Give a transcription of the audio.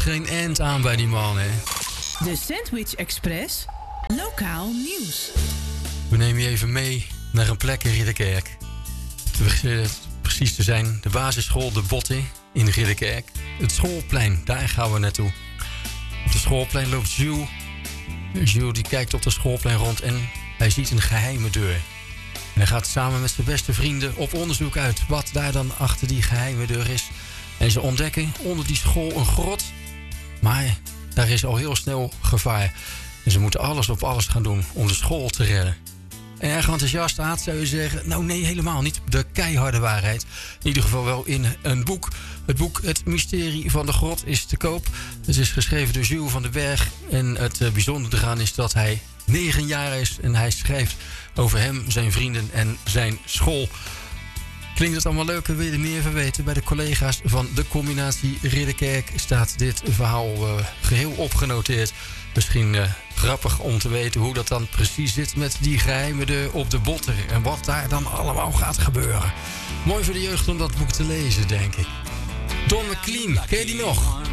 geen end aan bij die man, hè. De Sandwich Express. Lokaal nieuws. We nemen je even mee naar een plek in Ridderkerk. Precies te zijn, de basisschool De Botte in Ridderkerk. Het schoolplein, daar gaan we naartoe. Op het schoolplein loopt Jules. Jules die kijkt op het schoolplein rond en hij ziet een geheime deur. En hij gaat samen met zijn beste vrienden op onderzoek uit wat daar dan achter die geheime deur is. En ze ontdekken onder die school een grot. Maar daar is al heel snel gevaar. En ze moeten alles op alles gaan doen om de school te redden. Erg enthousiast Aad, zou je zeggen. Nou nee, helemaal niet. De keiharde waarheid. In ieder geval wel in een boek. Het boek Het Mysterie van de Grot is te koop. Het is geschreven door Jules van den Berg. En het bijzondere eraan is dat hij 9 jaar is. En hij schrijft over hem, zijn vrienden en zijn school. Klinkt het allemaal leuk en wil je er meer van weten? Bij de collega's van de combinatie Ridderkerk staat dit verhaal geheel opgenoteerd. Misschien grappig om te weten hoe dat dan precies zit met die geheime deur op de Botter. En wat daar dan allemaal gaat gebeuren. Mooi voor de jeugd om dat boek te lezen, denk ik. Don McLean, ken je die nog?